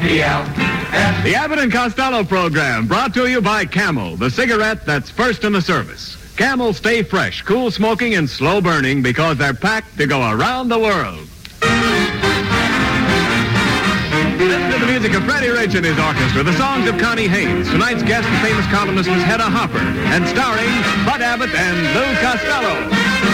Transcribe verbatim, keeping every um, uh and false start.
P L F. The Abbott and Costello program brought to you by Camel, the cigarette that's first in the service. Camel stay fresh, cool smoking, and slow burning because they're packed to go around the world. Listen to the music of Freddie Rich and his orchestra, the songs of Connie Haynes. Tonight's guest, the famous columnist, was Hedda Hopper, and starring Bud Abbott and Lou Costello.